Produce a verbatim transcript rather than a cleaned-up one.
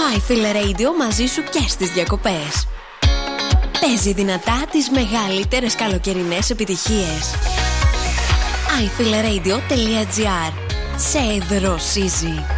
iFeel Radio μαζί σου και στις διακοπές. Παίζει δυνατά τις μεγαλύτερες καλοκαιρινές επιτυχίες. άι φι ελ radio τελεία τζι άρ. Σε δροσίζει.